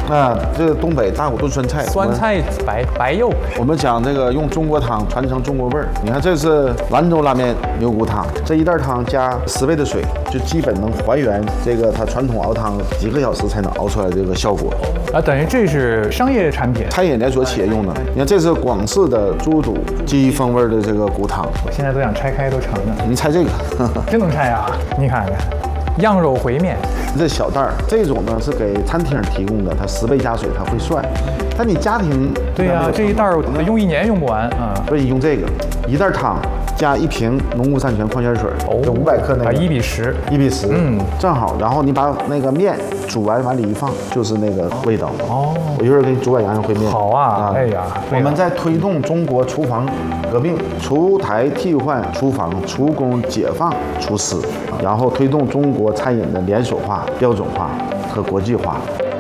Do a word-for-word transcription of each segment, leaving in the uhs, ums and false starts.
啊，这个东北大骨炖酸菜， 酸菜白白肉。 我们讲这个用中国汤传承中国味儿。你看，这是兰州拉面牛骨汤，这一袋汤加十倍的水，就基本能还原这个它传统熬汤几个小时才能熬出来这个效果。 啊，等于这是商业产品， 餐饮连锁企业用的。你看，这是广式的猪肚鸡风味的这个骨汤， 我现在都想拆开都成了。 你猜这个？ 真能拆啊！你看看，羊肉烩面。 这小袋儿这种呢是给餐厅提供的，它十倍加水它会涮。但你家庭对呀、啊，这一袋儿用一年用不完啊。 所以用这个一袋汤加一瓶农夫山泉矿泉水， 哦， 就五百克那个， 一比十， 一比十， 嗯， 正好。然后你把那个面煮完往里一放，就是那个味道。 哦， 我一会儿给你煮碗羊肉烩面。 好啊，啊哎呀， 我们在推动中国厨房革命，出台替换厨房，厨工解放厨师，然后推动中国餐饮的连锁化、标准化和国际化。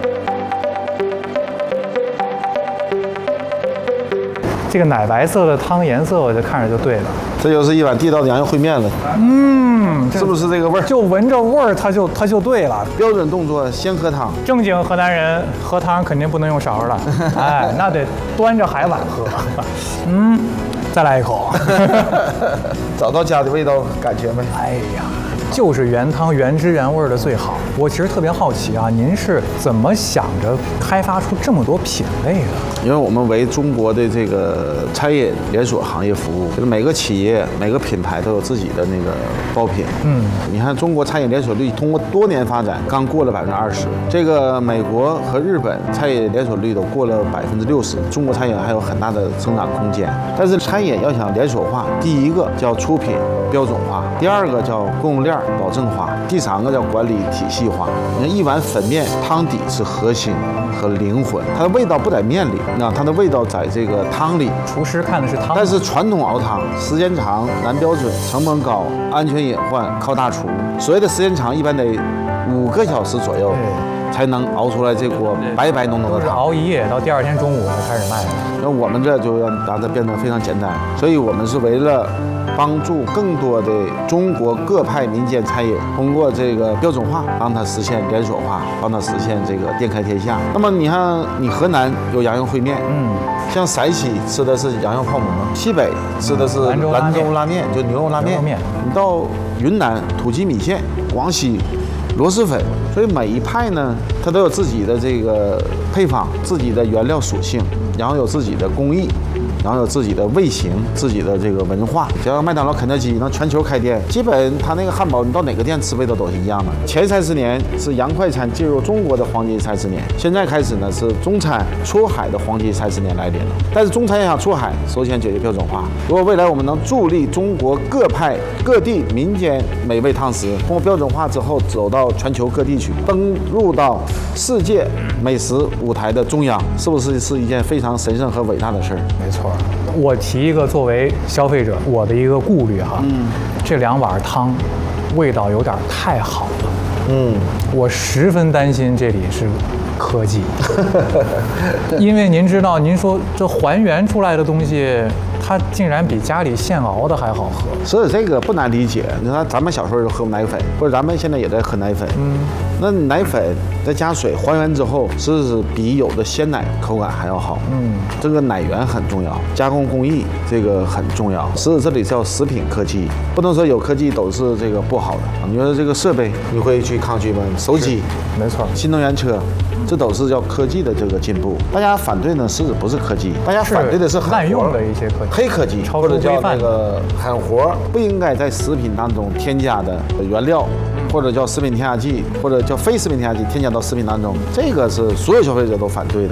这个奶白色的汤颜色，我就看着就对了。 这就是一碗地道的羊肉烩面了。 嗯， 是不是这个味儿？ 就闻着味儿，它就它就对了。 标准动作：先喝汤。 正经河南人喝汤肯定不能用勺了，哎，那得端着海碗喝。嗯，再来一口。 找到家的味道感觉没？ 哎呀。就是原汤原汁原味的最好。我其实特别好奇啊，您是怎么想着开发出这么多品类的？ 因为我们为中国的这个餐饮连锁行业服务，就是每个企业、每个品牌都有自己的那个爆品。嗯，你看中国餐饮连锁率通过多年发展，刚过了百分之二十。这个美国和日本餐饮连锁率都过了百分之六十，中国餐饮还有很大的增长空间。但是餐饮要想连锁化，第一个叫出品标准化，第二个叫供应链保证化，第三个叫管理体系化。你看一碗粉面，汤底是核心和灵魂，它的味道不在面里，那它的味道在这个汤里。 厨师看的是汤， 但是传统熬汤时间长、难标准、成本高、安全隐患，靠大厨。所谓的时间长，一般得五个小时左右才能熬出来这锅白白浓浓的汤。 熬一夜到第二天中午才开始卖。 那我们这就让让它变得非常简单，所以我们是为了帮助更多的中国各派民间餐饮通过这个标准化，让它实现连锁化，帮它实现这个店开天下。那么你看，你河南有羊肉烩面，嗯，像陕西吃的是羊肉泡馍，西北吃的是兰州拉面，就牛肉拉面。你到云南土鸡米线，广西螺蛳粉，所以每一派呢，它都有自己的这个配方，自己的原料属性，然后有自己的工艺。然后有自己的味型，自己的这个文化。只要麦当劳、肯德基能全球开店，基本它那个汉堡，你到哪个店吃味道都是一样的。前三十年是洋快餐进入中国的黄金三十年，现在开始呢是中餐出海的黄金三十年来临了。但是中餐要想出海，首先解决标准化。如果未来我们能助力中国各派各地民间美味汤食，通过标准化之后走到全球各地去，登陆到世界美食舞台的中央，是不是是一件非常神圣和伟大的事儿？ 没错。我提一个作为消费者我的一个顾虑哈，嗯，这两碗汤味道有点太好了，嗯，我十分担心这里是科技，因为您知道，您说这还原出来的东西，它竟然比家里现熬的还好喝， 所以这个不难理解。你看咱们小时候就喝奶粉，或者咱们现在也在喝奶粉，嗯，那奶粉再加水还原之后，是是比有的鲜奶口感还要好，嗯，这个奶源很重要，加工工艺这个很重要。其实这里叫食品科技，不能说有科技都是这个不好的。你说这个设备，你会去抗拒吗？手机， 没错， 新能源车。这都是叫科技的这个进步。大家反对呢，是不是科技？大家反对的是滥用的一些科技、 黑科技，或者叫那个狠活，不应该在食品当中添加的原料，或者叫食品添加剂，或者叫非食品添加剂添加到食品当中，这个是所有消费者都反对的。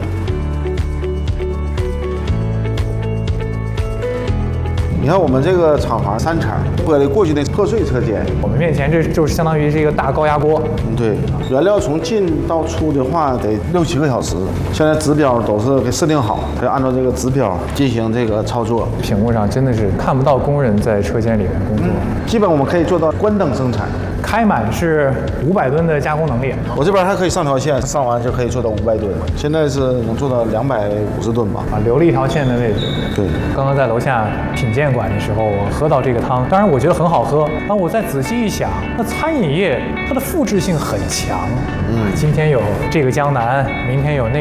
你看我们这个厂房三层，玻璃过去那破碎车间， 我们面前这就是相当于是一个大高压锅。 嗯，对，原料从进到出的话得六七个小时，现在指标都是给设定好，得按照这个指标进行这个操作。 屏幕上真的是看不到工人在车间里面工作， 嗯、基本我们可以做到关灯生产。 开满是五百吨的加工能力， 我这边还可以上条线，上完就可以做到五百吨，现在是能做到两百五十吨吧。 啊，留了一条线的位置。 对， 刚刚在楼下品鉴馆的时候，我喝到这个汤，当然我觉得很好喝。然后我再仔细一想，那餐饮业它的复制性很强。嗯，今天有这个江南，明天有那个。